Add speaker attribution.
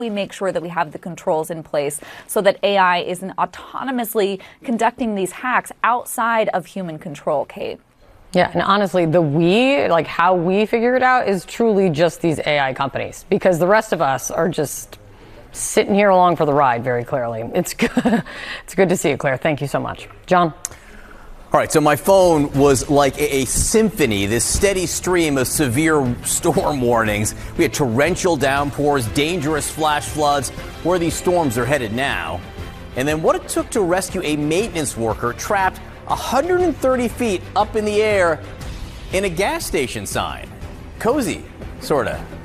Speaker 1: we make sure that we have the controls in place so that AI isn't autonomously conducting these hacks outside of human control, Kate?
Speaker 2: Yeah, and honestly, like how we figure it out is truly just these AI companies, because the rest of us are just sitting here along for the ride, very clearly. It's good. It's good to see you, Claire. Thank you so much. John?
Speaker 3: All right, so my phone was like a symphony, this steady stream of severe storm warnings. We had torrential downpours, dangerous flash floods, where these storms are headed now. And then what it took to rescue a maintenance worker trapped 130 feet up in the air in a gas station sign. Cozy, sorta.